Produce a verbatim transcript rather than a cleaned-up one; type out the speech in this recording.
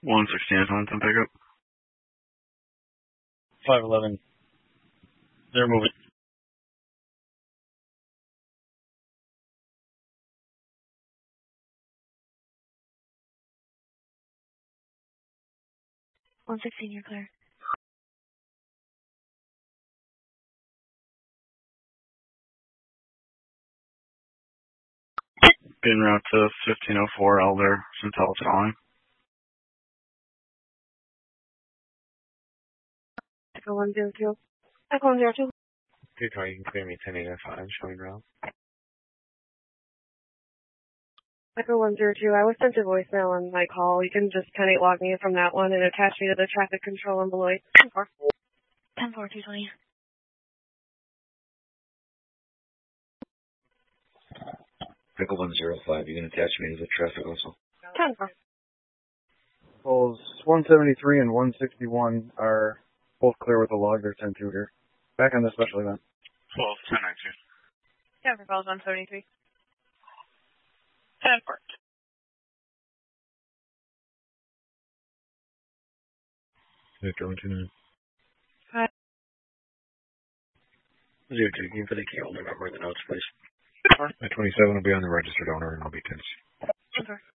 one sixteen is on some pickup. five eleven. They're moving. one sixteen, you're clear. En route to fifteen oh four Elder, Centel's calling. Echo one zero two. Echo one zero two. two twenty, you can clear me ten eight oh five, showing route. Echo one zero two. I was sent a voicemail on my call. You can just ten eight log me from that one and attach me to the traffic control in Beloit. ten four. ten four, two twenty. Pickle one zero five, you can attach me to the traffic also. ten four. Poles one seventy-three and one sixty-one are both clear with the log. They're ten two here. Back on the special event. twelve, ten nineteen. Yeah, for calls one seventy-three. ten four. Victor one two nine. Hi. Zero two, can you put the key holder number in the notes, please? My twenty-seven will be on the registered owner and I'll be tense. ten four.